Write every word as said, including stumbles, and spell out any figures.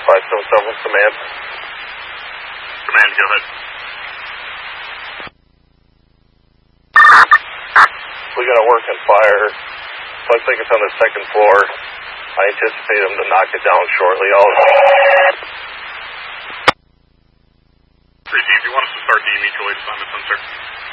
five seven seven, command. Command, go ahead. We got a working fire. Looks like it's on the second floor. I anticipate them to knock it down shortly. I'll